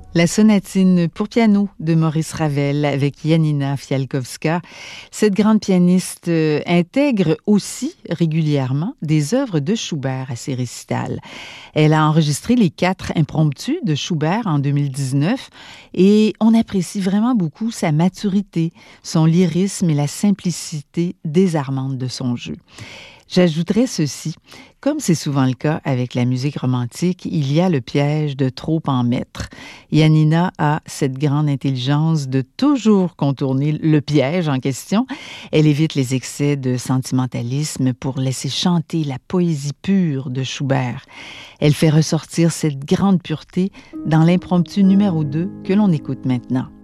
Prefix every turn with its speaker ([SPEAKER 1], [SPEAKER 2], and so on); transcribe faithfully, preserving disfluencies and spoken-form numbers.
[SPEAKER 1] La sonatine pour piano de Maurice Ravel avec Janina Fialkowska. Cette grande pianiste euh, intègre aussi régulièrement des œuvres de Schubert à ses récitals. Elle a enregistré les quatre impromptus de Schubert en deux mille dix-neuf et on apprécie vraiment beaucoup sa maturité, son lyrisme et la simplicité désarmante de son jeu. J'ajouterais ceci, comme c'est souvent le cas avec la musique romantique, il y a le piège de trop en mettre. Janina a cette grande intelligence de toujours contourner le piège en question. Elle évite les excès de sentimentalisme pour laisser chanter la poésie pure de Schubert. Elle fait ressortir cette grande pureté dans l'impromptu numéro deux que l'on écoute maintenant.